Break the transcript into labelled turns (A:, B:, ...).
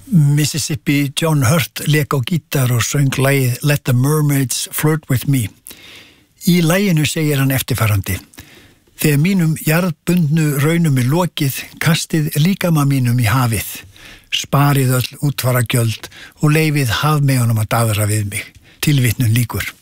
A: Mississippi John Hurt lék á gítar og söng lagið Let the Mermaids Flirt with Me. Í laginu segir hann eftirfarandi: Þegar mínum jarðbundnu raunum lokið, kastið líkama mínum í hafið. Sparið öll útfaragjöld og leyfið hafmeyjunum að daðra við mig. Tilvitnun lýkur.